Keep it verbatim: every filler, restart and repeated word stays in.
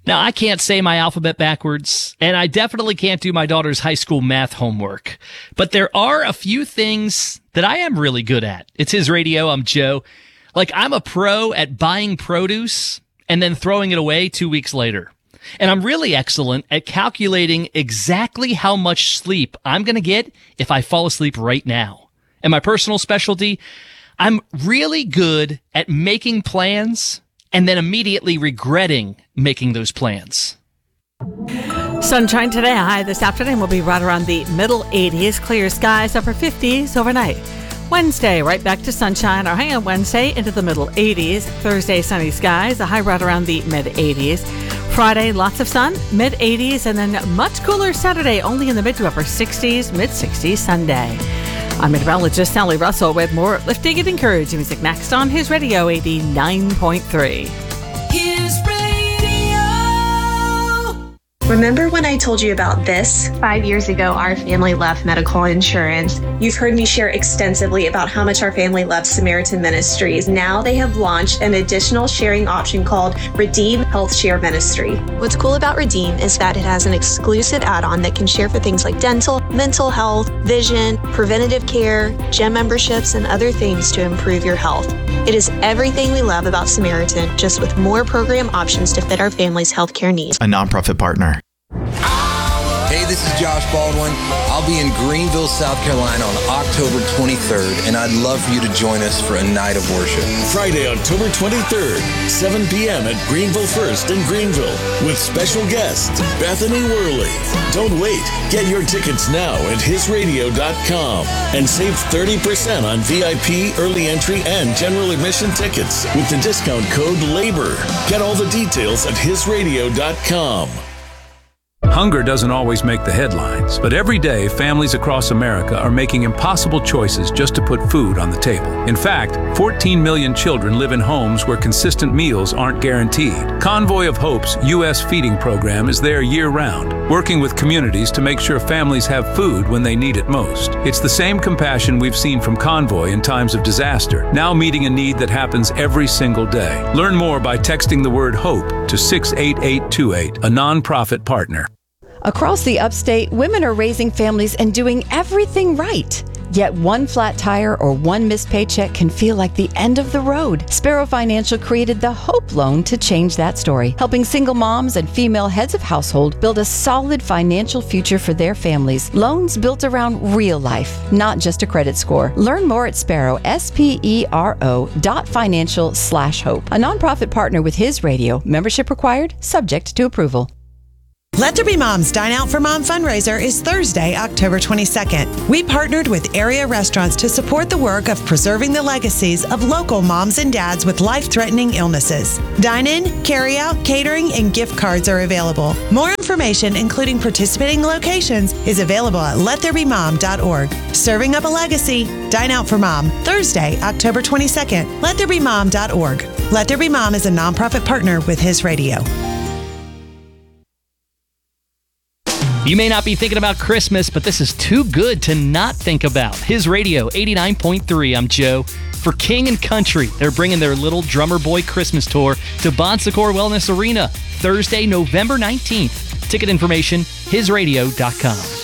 Now, I can't say my alphabet backwards, and I definitely can't do my daughter's high school math homework. But there are a few things that I am really good at. It's His Radio. I'm Joe. Like, I'm a pro at buying produce and then throwing it away two weeks later. And I'm really excellent at calculating exactly how much sleep I'm going to get if I fall asleep right now. And my personal specialty, I'm really good at making plans and then immediately regretting making those plans. Sunshine today, high this afternoon will be right around the middle eighties. Clear skies, upper fifties overnight. Wednesday, right back to sunshine. Our high on Wednesday into the middle eighties. Thursday, sunny skies, a high right around the mid eighties. Friday, lots of sun, mid eighties, and then much cooler Saturday, only in the mid to upper sixties, mid sixties Sunday. I'm meteorologist Sally Russell with more uplifting and encouraging music next on His Radio eighty-nine point three. His Radio. Remember when I told you about this? Five years ago, our family left medical insurance. You've heard me share extensively about how much our family loves Samaritan Ministries. Now they have launched an additional sharing option called Redeem Health Share Ministry. What's cool about Redeem is that it has an exclusive add-on that can share for things like dental, mental health, vision, preventative care, gym memberships, and other things to improve your health. It is everything we love about Samaritan, just with more program options to fit our family's healthcare needs. A nonprofit partner. Hey, this is Josh Baldwin. I'll be in Greenville, South Carolina on October twenty-third, and I'd love for you to join us for a night of worship. Friday, October twenty-third, seven p.m. at Greenville First in Greenville, with special guest Bethany Worley. Don't wait. Get your tickets now at his radio dot com and save thirty percent on V I P, early entry, and general admission tickets with the discount code LABOR. Get all the details at his radio dot com. Hunger doesn't always make the headlines, but every day families across America are making impossible choices just to put food on the table. In fact, fourteen million children live in homes where consistent meals aren't guaranteed. Convoy of Hope's U S feeding program is there year-round, working with communities to make sure families have food when they need it most. It's the same compassion we've seen from Convoy in times of disaster, now meeting a need that happens every single day. Learn more by texting the word HOPE to six eight eight two eight, a nonprofit partner. Across the upstate, women are raising families and doing everything right. Yet one flat tire or one missed paycheck can feel like the end of the road. Sparrow Financial created the Hope Loan to change that story, helping single moms and female heads of household build a solid financial future for their families. Loans built around real life, not just a credit score. Learn more at Sparrow, S P E R O dot financial slash hope. A nonprofit partner with His Radio. Membership required, subject to approval. Let There Be Moms Dine Out for Mom fundraiser is Thursday, October twenty-second. We partnered with area restaurants to support the work of preserving the legacies of local moms and dads with life-threatening illnesses. Dine-in, carry-out, catering, and gift cards are available. More information, including participating locations, is available at let there be mom dot org. Serving up a legacy. Dine Out for Mom, Thursday, October twenty-second. let there be mom dot org. Let There Be Mom is a nonprofit partner with His Radio. You may not be thinking about Christmas, but this is too good to not think about. His Radio, eighty-nine point three. I'm Joe. For King and Country, they're bringing their Little Drummer Boy Christmas Tour to Bon Secours Wellness Arena, Thursday, November nineteenth. Ticket information, his radio dot com.